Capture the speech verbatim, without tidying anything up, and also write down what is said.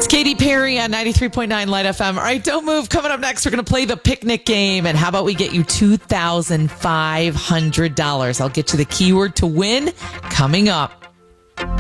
Katy Perry on ninety-three point nine Light F M. All right, don't move. Coming up next, we're going to play the picnic game. And how about we get you two thousand five hundred dollars? I'll get you the keyword to win coming up.